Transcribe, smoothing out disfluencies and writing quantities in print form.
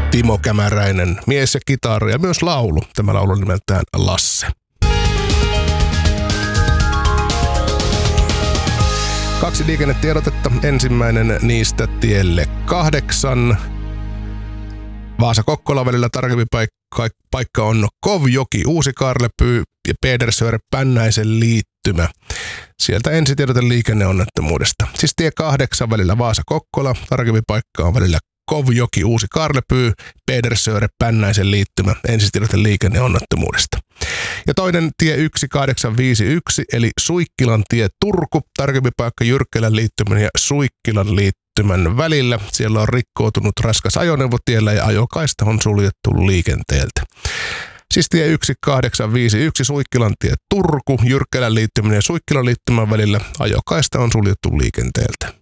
Timo Kämäräinen, mies ja kitara ja myös laulu. Tämä laulu on nimeltään Lasse. 2 liikennetiedotetta. Ensimmäinen niistä tielle 8. Vaasa-Kokkola välillä tarkempi paikka on Kovjoki, Uusi-Kaarlepyy ja Pedersöre-Pännäisen liittymä. Sieltä ensitiedote liikenneonnettomuudesta. Siis tie 8 välillä Vaasa-Kokkola, tarkempi paikka on välillä Kovjoki, Uusi-Kaarlepyy, Pedersöre-Pännäisen liittymä, ensitiedote liikenneonnettomuudesta. Ja toinen tie 1851 eli Suikkilan tie Turku, tarkempi paikka Jyrkkälän liittymän ja Suikkilan liittymän välillä. Siellä on rikkoutunut raskas ajoneuvo tiellä ja ajokaista on suljettu liikenteeltä. Siis tie 1851 Suikkilan tie Turku, Jyrkkälän liittymän ja Suikkilan liittymän välillä ajokaista on suljettu liikenteeltä.